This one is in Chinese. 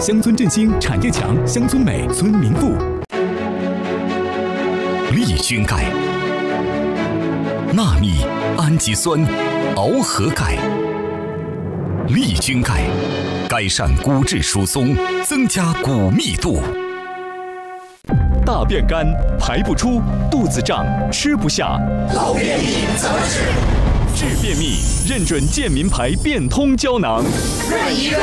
乡村振兴，产业强，乡村美，村民富。 利菌钙、纳米氨基酸螯合钙。利菌钙改善骨质疏松，增加骨密度。 大便干，排不出，肚子胀，吃不下， 老便秘怎么治？ 治便秘，认准健民牌变通胶囊。 润一润